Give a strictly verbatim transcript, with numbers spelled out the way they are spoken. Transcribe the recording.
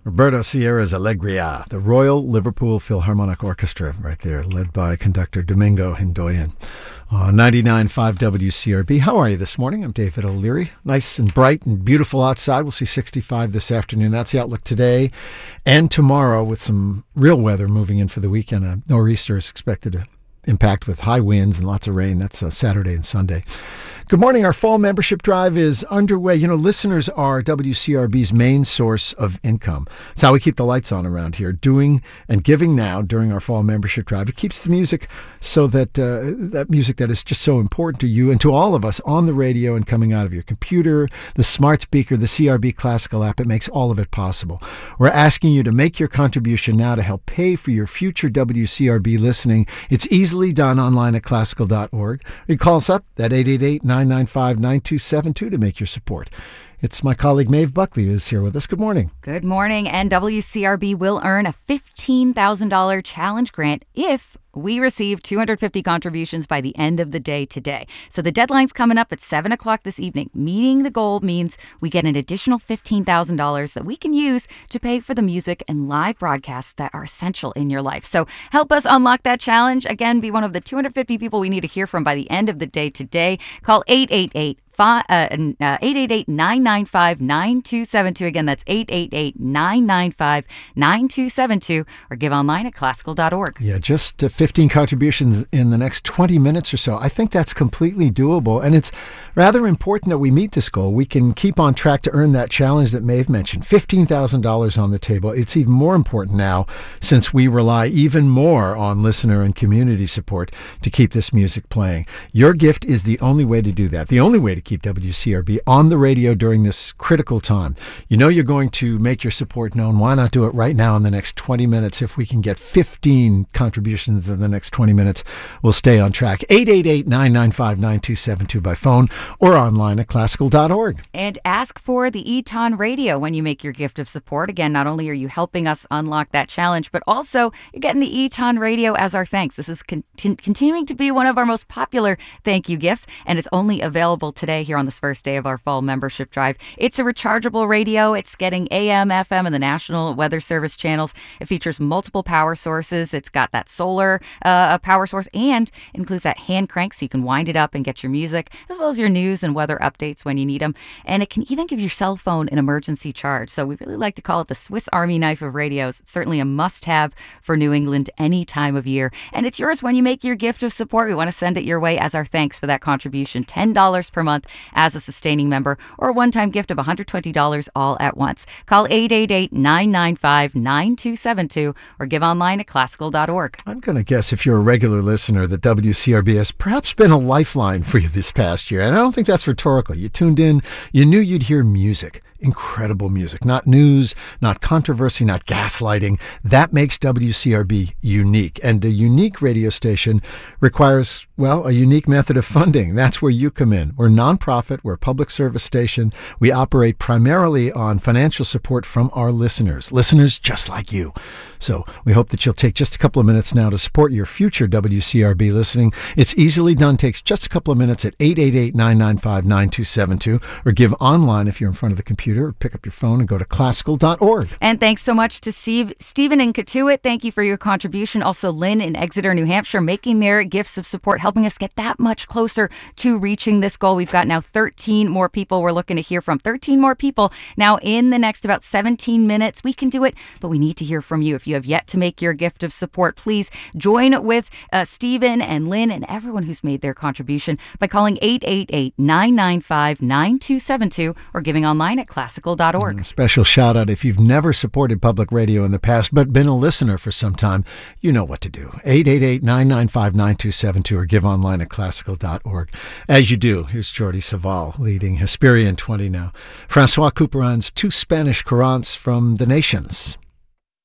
Roberto Sierra's Alegria, the Royal Liverpool Philharmonic Orchestra, right there, led by conductor Domingo Hindoyan. Uh, ninety-nine point five W C R B. How are you this morning? I'm David O'Leary. Nice and bright and beautiful outside. We'll see sixty-five this afternoon. That's the outlook today and tomorrow, with some real weather moving in for the weekend. A nor'easter is expected to impact with high winds and lots of rain. That's uh, Saturday and Sunday. Good morning. Our fall membership drive is underway. You know, listeners are W C R B's main source of income. It's how we keep the lights on around here, doing and giving now during our fall membership drive. It keeps the music so that uh, that music that is just so important to you and to all of us on the radio and coming out of your computer, the smart speaker, the C R B Classical app. It makes all of it possible. We're asking you to make your contribution now to help pay for your future W C R B listening. It's easily done online at classical dot org. You can call us up at eight eight eight, nine nine five, nine two seven two to make your support. It's my colleague Maeve Buckley who's here with us. Good morning. Good morning. And W C R B will earn a fifteen thousand dollars challenge grant if we receive two hundred fifty contributions by the end of the day today. So the deadline's coming up at seven o'clock this evening. Meeting the goal means we get an additional fifteen thousand dollars that we can use to pay for the music and live broadcasts that are essential in your life. So help us unlock that challenge. Again, be one of the two hundred fifty people we need to hear from by the end of the day today. Call eight eight eight, eight eight eight, nine nine five, nine two seven two. Again, that's eight eight eight, nine nine five, nine two seven two, or give online at classical dot org. Yeah, just uh, fifteen contributions in the next twenty minutes or so. I think that's completely doable, and it's rather important that we meet this goal. We can keep on track to earn that challenge that Maeve mentioned, fifteen thousand dollars on the table. It's even more important now since we rely even more on listener and community support to keep this music playing. Your gift is the only way to do that, the only way to keep W C R B on the radio during this critical time. You know you're going to make your support known. Why not do it right now in the next twenty minutes? If we can get fifteen contributions in the next twenty minutes, we'll stay on track. eight eight eight, nine nine five, nine two seven two by phone or online at classical dot org. And ask for the Eton Radio when you make your gift of support. Again, not only are you helping us unlock that challenge, but also you're getting the Eton Radio as our thanks. This is con- continuing to be one of our most popular thank you gifts, and it's only available today here on this first day of our fall membership drive. It's a rechargeable radio. It's getting A M, F M, and the National Weather Service channels. It features multiple power sources. It's got that solar uh, power source and includes that hand crank so you can wind it up and get your music as well as your news and weather updates when you need them. And it can even give your cell phone an emergency charge. So we really like to call it the Swiss Army knife of radios. It's certainly a must-have for New England any time of year. And it's yours when you make your gift of support. We want to send it your way as our thanks for that contribution. ten dollars per month as a sustaining member, or a one-time gift of one hundred twenty dollars all at once. Call eight eight eight, nine nine five, nine two seven two or give online at classical dot org. I'm going to guess if you're a regular listener that W C R B has perhaps been a lifeline for you this past year. And I don't think that's rhetorical. You tuned in, you knew you'd hear music. Incredible music, not news, not controversy, not gaslighting. That makes W C R B unique. And a unique radio station requires, well, a unique method of funding. That's where you come in. We're nonprofit. We're a public service station. We operate primarily on financial support from our listeners, listeners just like you. So we hope that you'll take just a couple of minutes now to support your future W C R B listening. It's easily done. Takes just a couple of minutes at eight eight eight, nine nine five, nine two seven two or give online if you're in front of the computer. Or pick up your phone and go to classical dot org. And thanks so much to Steve, Stephen in Katuitt. Thank you for your contribution. Also, Lynn in Exeter, New Hampshire, making their gifts of support, helping us get that much closer to reaching this goal. We've got now thirteen more people we're looking to hear from. thirteen more people now in the next about seventeen minutes. We can do it, but we need to hear from you. If you have yet to make your gift of support, please join with uh, Stephen and Lynn and everyone who's made their contribution by calling eight eight eight, nine nine five, nine two seven two or giving online at classical dot org. A special shout out if you've never supported public radio in the past but been a listener for some time, you know what to do. eight eight eight, nine nine five, nine two seven two or give online at classical dot org. As you do, here's Jordi Savall leading Hesperian twenty now. Francois Couperin's two Spanish courants from the Nations.